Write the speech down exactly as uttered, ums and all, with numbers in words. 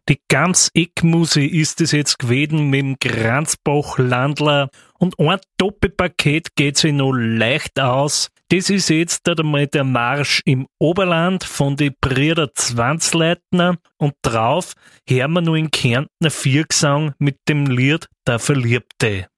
Die ganz Eckmusi ist es jetzt gewesen mit dem Granzbach-Landler und ein Doppelpaket geht sich noch leicht aus. Das ist jetzt einmal der Marsch im Oberland von den Brüder Zwanzleitner und drauf hören wir noch in Kärntner Viergesang mit dem Lied Der Verliebte.